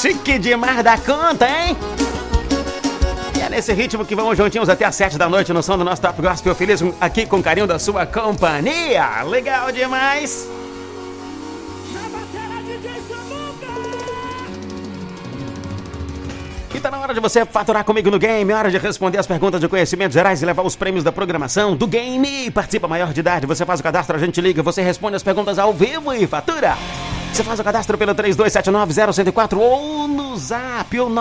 chique demais da conta, hein? E é nesse ritmo que vamos juntinhos até às 7 da noite no som do nosso Top Gospel. Feliz aqui com carinho da sua companhia. Legal demais. E tá na hora de você faturar comigo no game, hora de responder as perguntas de conhecimentos gerais e levar os prêmios da programação do game. Participa maior de idade, você faz o cadastro, a gente liga, você responde as perguntas ao vivo e fatura. Você faz o cadastro pelo 32790104 ou no zap, o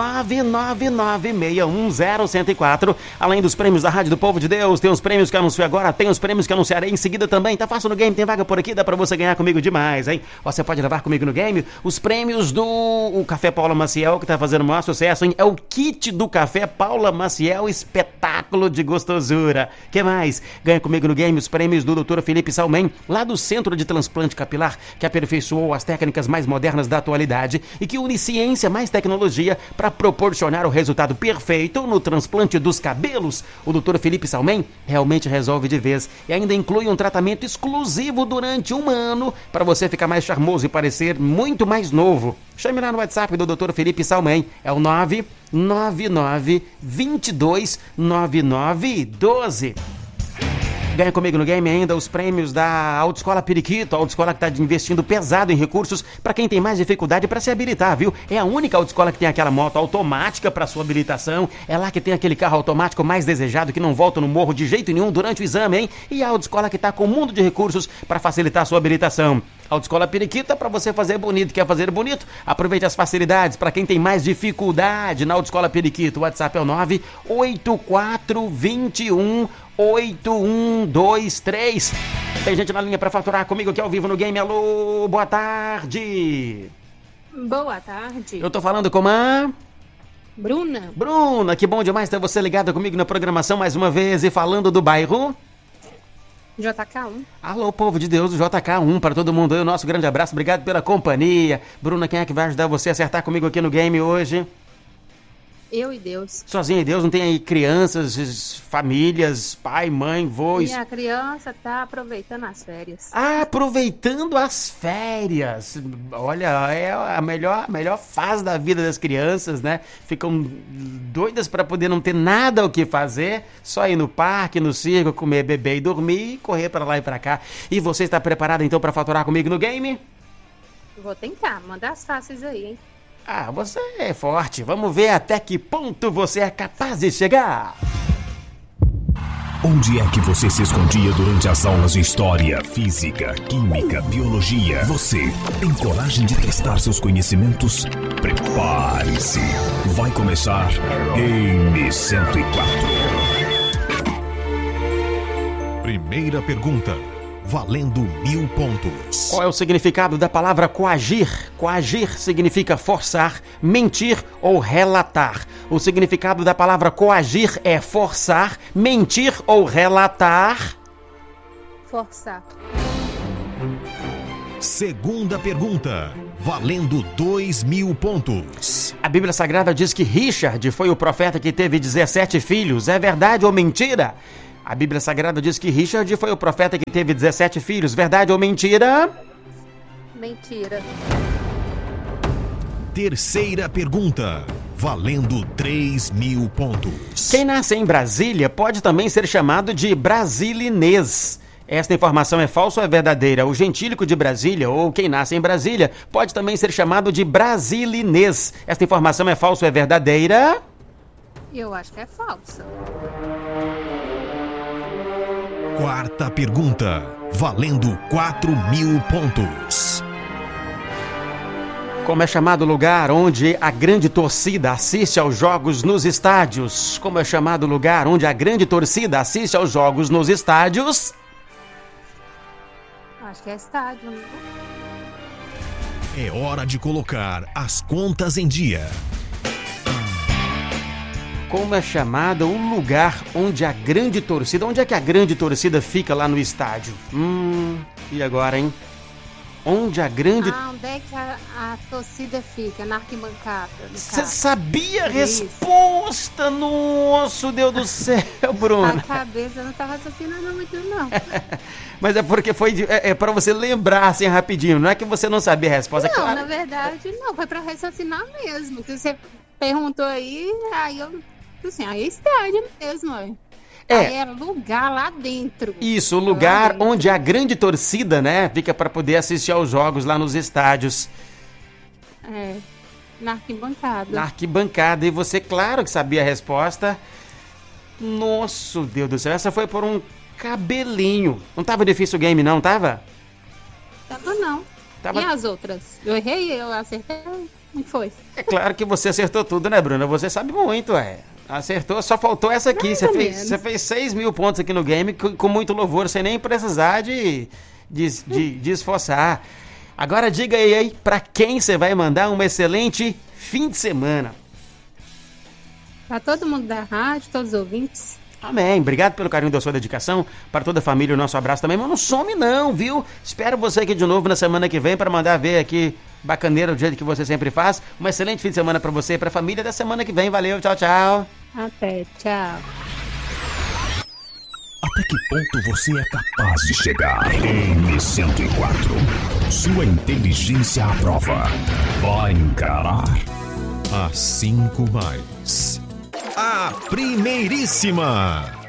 999610104. Além dos prêmios da Rádio do Povo de Deus, tem os prêmios que eu anuncio agora, tem os prêmios que eu anunciarei em seguida também. Tá fácil no game, tem vaga por aqui, dá pra você ganhar comigo demais, hein? Você pode levar comigo no game os prêmios do Café Paula Maciel, que tá fazendo o maior sucesso, hein? É o kit do Café Paula Maciel, espetáculo de gostosura. Que mais? Ganha comigo no game os prêmios do Dr. Felipe Salmen, lá do Centro de Transplante Capilar, que aperfeiçoou as técnicas mais modernas da atualidade e que une ciência mais tecnologia para proporcionar o resultado perfeito no transplante dos cabelos. O Dr. Felipe Salmen realmente resolve de vez e ainda inclui um tratamento exclusivo durante 1 ano para você ficar mais charmoso e parecer muito mais novo. Chame lá no WhatsApp do Dr. Felipe Salmen, é o 999229912. Ganha comigo no game ainda os prêmios da Autoescola Periquito, a autoescola que está investindo pesado em recursos para quem tem mais dificuldade para se habilitar, viu? É a única autoescola que tem aquela moto automática para sua habilitação, é lá que tem aquele carro automático mais desejado que não volta no morro de jeito nenhum durante o exame, hein? E a autoescola que está com um mundo de recursos para facilitar a sua habilitação. Autoescola Periquito é para você fazer bonito. Quer fazer bonito? Aproveite as facilidades para quem tem mais dificuldade na Autoescola Periquito. O WhatsApp é o 984218123. Tem gente na linha para faturar comigo aqui ao vivo no game. Alô, boa tarde. Boa tarde. Eu tô falando com a... Bruna. Bruna, que bom demais ter você ligada comigo na programação mais uma vez e falando do bairro... JK1. Alô, povo de Deus, do JK1 para todo mundo aí, o nosso grande abraço, obrigado pela companhia. Bruna, quem é que vai ajudar você a acertar comigo aqui no game hoje? Eu e Deus. Sozinha e Deus, não tem aí crianças, famílias, pai, mãe, vô? Minha criança tá aproveitando as férias. Ah, aproveitando as férias. Olha, é a melhor fase da vida das crianças, né? Ficam doidas para poder não ter nada o que fazer, só ir no parque, no circo, comer, beber e dormir e correr para lá e para cá. E você está preparado então para faturar comigo no game? Vou tentar, manda as fáceis aí, hein? Ah, você é forte. Vamos ver até que ponto você é capaz de chegar. Onde é que você se escondia durante as aulas de História, Física, Química, Biologia? Você tem coragem de testar seus conhecimentos? Prepare-se. Vai começar Game 104. Primeira pergunta. Valendo 1000 pontos. Qual é o significado da palavra coagir? Coagir significa forçar, mentir ou relatar. O significado da palavra coagir é forçar, mentir ou relatar? Forçar. Segunda pergunta. Valendo 2000 pontos. A Bíblia Sagrada diz que Richard foi o profeta que teve 17 filhos. É verdade ou mentira? A Bíblia Sagrada diz que Richard foi o profeta que teve 17 filhos. Verdade ou mentira? Mentira. Terceira pergunta. Valendo 3000 pontos. Quem nasce em Brasília pode também ser chamado de brasilinês. Esta informação é falsa ou é verdadeira? O gentílico de Brasília, ou quem nasce em Brasília, pode também ser chamado de brasilinês. Esta informação é falsa ou é verdadeira? Eu acho que é falsa. Quarta pergunta, valendo 4000 pontos. Como é chamado o lugar onde a grande torcida assiste aos jogos nos estádios? Como é chamado o lugar onde a grande torcida assiste aos jogos nos estádios? Acho que é estádio, né? É hora de colocar as contas em dia. Como é chamado o lugar onde a grande torcida... Onde é que a grande torcida fica lá no estádio? E agora, hein? Onde a grande... Onde é que a torcida fica? Na arquibancada, no Você caso. sabia a Isso. resposta? Nossa, Deus do céu, Bruna. A cabeça não tá raciocinando muito, não. Mas é porque foi para você lembrar assim rapidinho. Não é que você não sabia a resposta. Não, é claro. na verdade, não. Foi pra raciocinar mesmo. Que você perguntou aí eu... Assim, aí é estádio mesmo, ó. Aí é lugar lá dentro. Isso, o lugar dentro. onde a grande torcida, né, fica para poder assistir aos jogos lá nos estádios. É, na arquibancada. Na arquibancada. E você, claro que sabia a resposta. Nossa, Deus do céu. Essa foi por um cabelinho. Não tava difícil o game, não, tava? Tava não. Tava... E as outras? Eu errei, eu acertei. Como foi? É claro que você acertou tudo, né, Bruna? Você sabe muito, Acertou, só faltou essa aqui. Você fez 6 mil pontos aqui no game com muito louvor, sem nem precisar de esforçar. Agora diga aí pra quem você vai mandar um excelente fim de semana. Pra todo mundo da rádio, todos os ouvintes. Amém. Obrigado pelo carinho da sua dedicação. Para toda a família, o nosso abraço também. Mas não some não, viu? Espero você aqui de novo na semana que vem para mandar ver aqui bacaneira do jeito que você sempre faz. Um excelente fim de semana para você e para a família da semana que vem. Valeu, tchau, tchau. Até, tchau. Até que ponto você é capaz de chegar? M104. Sua inteligência à prova. Vai encarar A 5 mais. A primeiríssima.